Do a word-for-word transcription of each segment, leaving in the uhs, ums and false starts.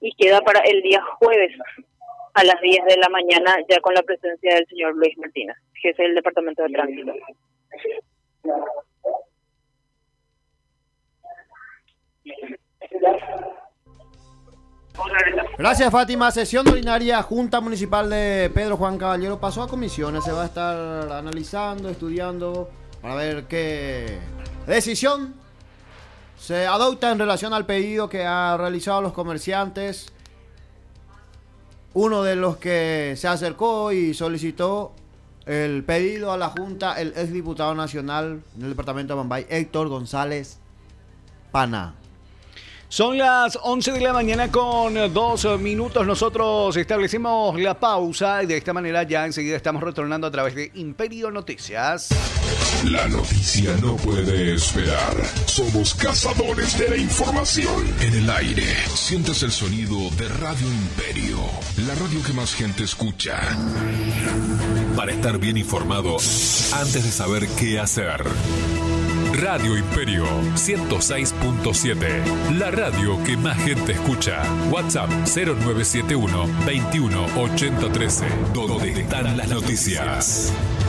y queda para el día jueves a las diez de la mañana, ya con la presencia del señor Luis Martínez, jefe del Departamento de Tránsito. Gracias, Fátima. Sesión ordinaria Junta Municipal de Pedro Juan Caballero pasó a comisiones. Se va a estar analizando, estudiando para ver qué decisión se adopta en relación al pedido que han realizado los comerciantes. Uno de los que se acercó y solicitó el pedido a la Junta, el exdiputado nacional del departamento de Amambay, Héctor González Pana. Son las once de la mañana con dos minutos. Nosotros establecemos la pausa y de esta manera ya enseguida estamos retornando a través de Imperio Noticias. La noticia no puede esperar. Somos cazadores de la información. En el aire, sientes el sonido de Radio Imperio, la radio que más gente escucha. Para estar bien informado antes de saber qué hacer. Radio Imperio ciento seis punto siete, la radio que más gente escucha. WhatsApp cero nueve siete uno, veintiuno, ochenta, trece, donde están las noticias.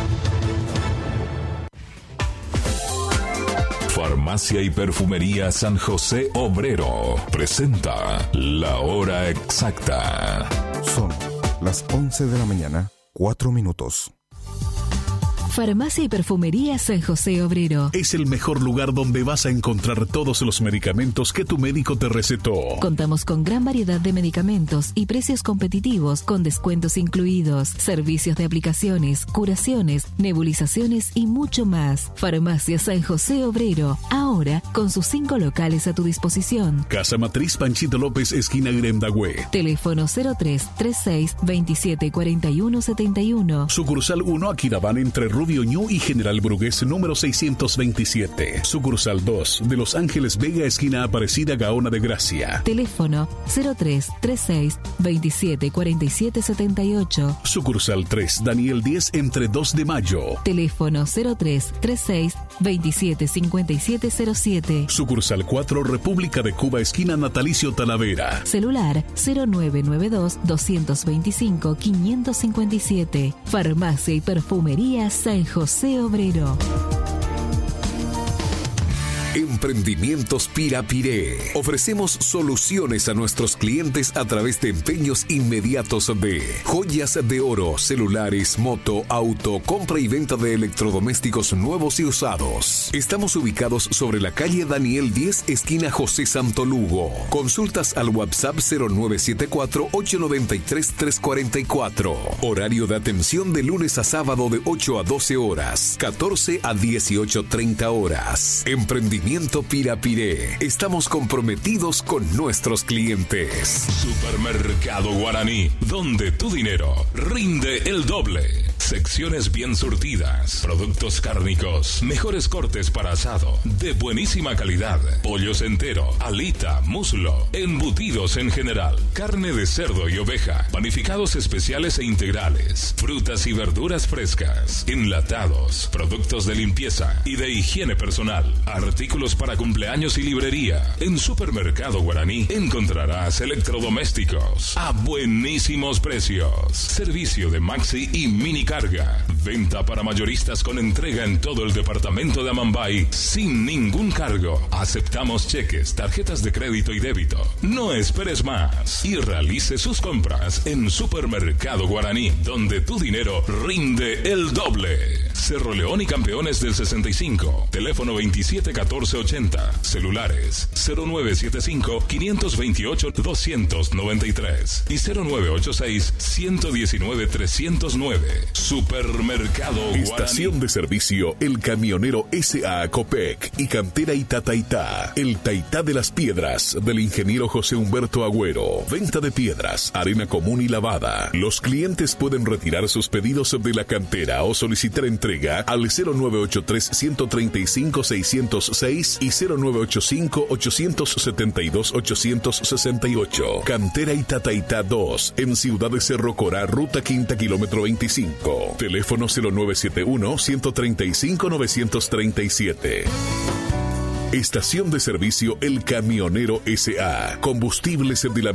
Farmacia y Perfumería San José Obrero presenta La Hora Exacta. Son las once de la mañana, cuatro minutos. Farmacia y Perfumería San José Obrero. Es el mejor lugar donde vas a encontrar todos los medicamentos que tu médico te recetó. Contamos con gran variedad de medicamentos y precios competitivos con descuentos incluidos, servicios de aplicaciones, curaciones, nebulizaciones y mucho más. Farmacia San José Obrero, ahora con sus cinco locales a tu disposición. Casa Matriz Panchito López, esquina Gremdagüe. Teléfono cero tres treinta y seis, veintisiete cuarenta y uno setenta y uno. Sucursal uno, Aquidabán, entre Rubio Ñu y General Brugués, número seiscientos veintisiete. Sucursal dos, de Los Ángeles Vega, esquina Aparecida Gaona de Gracia. Teléfono cero tres treinta y seis, veintisiete cuarenta y siete setenta y ocho. Sucursal tres, Daniel diez, entre dos de mayo. Teléfono cero tres treinta y seis, veintisiete cincuenta y siete cero siete. Sucursal cuatro, República de Cuba, esquina Natalicio Talavera. Celular cero nueve nueve dos, dos veinticinco, quinientos cincuenta y siete. Farmacia y Perfumería San José Obrero. Emprendimientos Pirapiré. Ofrecemos soluciones a nuestros clientes a través de empeños inmediatos de joyas de oro, celulares, moto, auto, compra y venta de electrodomésticos nuevos y usados. Estamos ubicados sobre la calle Daniel diez, esquina José Santo Lugo. Consultas al WhatsApp cero nueve siete cuatro, ocho nueve tres, tres cuatro cuatro. Horario de atención de lunes a sábado de ocho a doce horas, catorce a dieciocho treinta horas. Emprendimiento Pirapiré. Estamos comprometidos con nuestros clientes. Supermercado Guaraní, donde tu dinero rinde el doble. Secciones bien surtidas, productos cárnicos, mejores cortes para asado, de buenísima calidad, pollos entero, alita, muslo, embutidos en general, carne de cerdo y oveja, panificados especiales e integrales, frutas y verduras frescas, enlatados, productos de limpieza y de higiene personal, artículos para cumpleaños y librería. En Supermercado Guaraní encontrarás electrodomésticos a buenísimos precios, servicio de maxi y mini carga, venta para mayoristas con entrega en todo el departamento de Amambay sin ningún cargo. Aceptamos cheques, tarjetas de crédito y débito. No esperes más y realice sus compras en Supermercado Guaraní, donde tu dinero rinde el doble. Cerro León y Campeones del sesenta y cinco, teléfono veintisiete catorce ochenta, celulares cero nueve siete cinco, cinco dos ocho, dos nueve tres y cero nueve ocho seis, uno uno nueve, tres cero nueve. Supermercado Guaraní. Estación de servicio El Camionero S A Copec y Cantera Itataitá. El Taitá de las Piedras del ingeniero José Humberto Agüero. Venta de piedras, arena común y lavada. Los clientes pueden retirar sus pedidos de la cantera o solicitar entrega al cero nueve ocho tres, uno tres cinco, seis cero seis y cero nueve ocho cinco, ocho siete dos, ocho seis ocho. Cantera Itataitá dos en Ciudad de Cerro Corá, ruta quinta, kilómetro veinticinco. Teléfono cero nueve siete uno, uno tres cinco, nueve tres siete. Estación de servicio El Camionero S A. Combustibles de la